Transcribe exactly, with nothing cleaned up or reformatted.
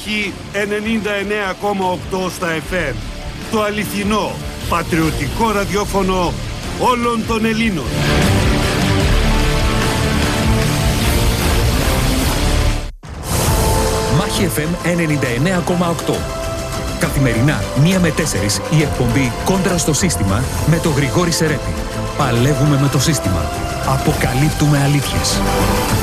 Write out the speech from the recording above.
Μάχη ενενήντα εννέα κόμμα οκτώ στα εφ εμ. Το αληθινό, πατριωτικό ραδιόφωνο όλων των Ελλήνων. Μάχη εφ εμ ενενήντα εννέα κόμμα οκτώ. Καθημερινά, μία με τέσσερις, η εκπομπή «Κόντρα στο σύστημα» με τον Γρηγόρη Σερέπη. Παλεύουμε με το σύστημα. Αποκαλύπτουμε αλήθειες.